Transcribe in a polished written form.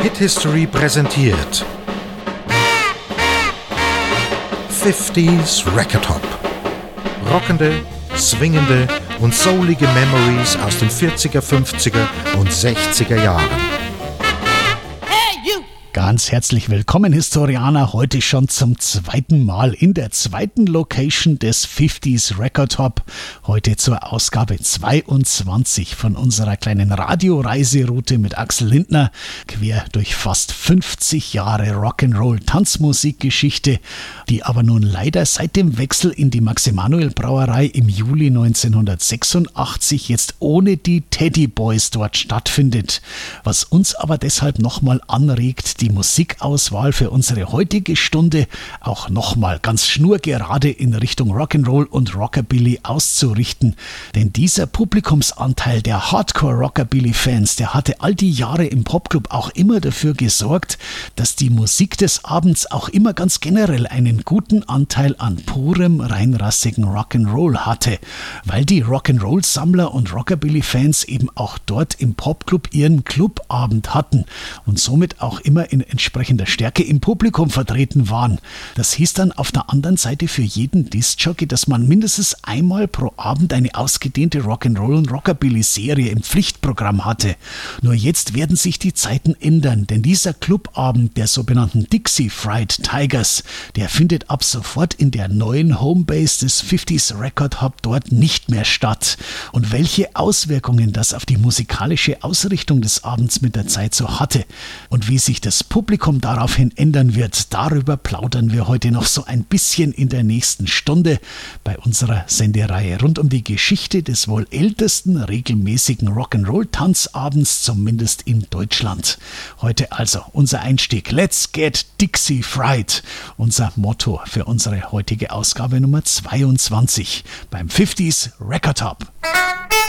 Hit History präsentiert 50s Record Hop. Rockende, swingende und soulige Memories aus den 40er, 50er und 60er Jahren. Ganz herzlich willkommen, Historianer, heute schon zum zweiten Mal in der zweiten Location des 50s Record Hop. Heute zur Ausgabe 22 von unserer kleinen Radioreiseroute mit Axel Lindner, quer durch fast 50 Jahre Rock'n'Roll-Tanzmusikgeschichte, die aber nun leider seit dem Wechsel in die Max-Emanuel-Brauerei im Juli 1986 jetzt ohne die Teddy Boys dort stattfindet. Was uns aber deshalb nochmal anregt, die Musikauswahl für unsere heutige Stunde auch nochmal ganz schnurgerade in Richtung Rock'n'Roll und Rockabilly auszurichten. Denn dieser Publikumsanteil der Hardcore-Rockabilly-Fans, der hatte all die Jahre im Popclub auch immer dafür gesorgt, dass die Musik des Abends auch immer ganz generell einen guten Anteil an purem, reinrassigen Rock'n'Roll hatte, weil die Rock'n'Roll-Sammler und Rockabilly-Fans eben auch dort im Popclub ihren Clubabend hatten und somit auch immer in entsprechender Stärke im Publikum vertreten waren. Das hieß dann auf der anderen Seite für jeden Diskjockey, dass man mindestens einmal pro Abend eine ausgedehnte Rock'n'Roll- und Rockabilly-Serie im Pflichtprogramm hatte. Nur jetzt werden sich die Zeiten ändern, denn dieser Clubabend der sogenannten Dixie Fried Tigers, der findet ab sofort in der neuen Homebase des 50s Record Hop dort nicht mehr statt. Und welche Auswirkungen das auf die musikalische Ausrichtung des Abends mit der Zeit so hatte und wie sich das Publikum daraufhin ändern wird, darüber plaudern wir heute noch so ein bisschen in der nächsten Stunde bei unserer Sendereihe rund um die Geschichte des wohl ältesten regelmäßigen Rock'n'Roll-Tanzabends, zumindest in Deutschland. Heute also unser Einstieg. Let's get Dixie Fried. Unser Motto für unsere heutige Ausgabe Nummer 22 beim 50s Record Hop.